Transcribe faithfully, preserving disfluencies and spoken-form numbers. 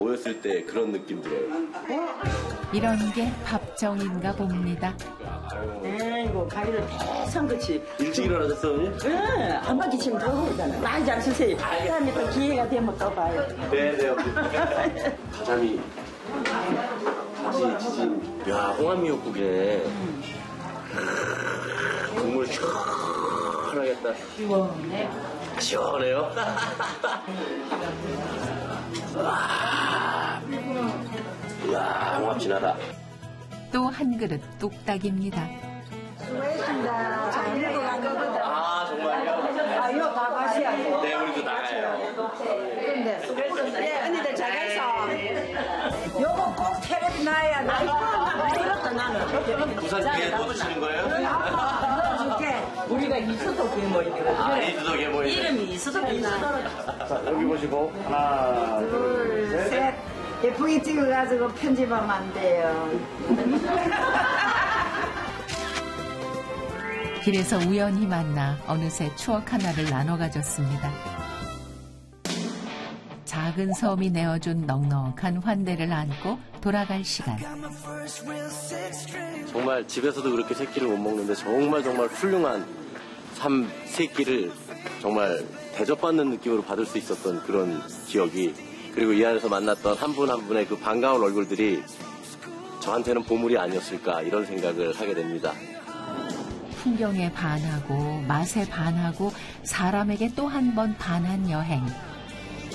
모였을 때 그런 느낌 들어요. 이런 게 밥정인가 봅니다. 에이고 가위를 대상 그치. 일찍 일어나셨어요, 어머니? 네, 한 바퀴 치면 더 오잖아. 많이 잡수세요. 다음에 또 기회가 되면 또 봐요. 네, 네, 어머니. 가자미, 가지, 지진. 야, 홍합 미역국에 국물 시원하겠다. 시원해. 시원해요? 와, 이야, 홍합 진하다. 또 한 그릇 뚝딱입니다. 수고했습니다. 잘 밀고 간 거거든. 아, 정말요? 아, 이거 나가셔야 돼. 네, 우리도 나가요. 근데 수고했습니다. 예, 언니들 잘 가서. 요거 꼭 테레비 나야. 나 이거 이렇다 나는. 부산 뒤에 뭐 드시는 거예요? 넣어줄게. 우리가 이수도 괴물이거든. 아, 이수도 괴물. 이름이 이수도 괴물. 자, 여기 보시고 하나, 둘, 둘, 셋. 셋. 예쁘게 찍어가지고 편집하면 안 돼요. 길에서 우연히 만나 어느새 추억 하나를 나눠 가졌습니다. 작은 섬이 내어준 넉넉한 환대를 안고 돌아갈 시간. 정말 집에서도 그렇게 새끼를 못 먹는데 정말 정말 훌륭한 삶 새끼를 정말 대접받는 느낌으로 받을 수 있었던 그런 기억이, 그리고 이 안에서 만났던 한 분 한 분의 그 반가운 얼굴들이 저한테는 보물이 아니었을까 이런 생각을 하게 됩니다. 풍경에 반하고 맛에 반하고 사람에게 또 한 번 반한 여행.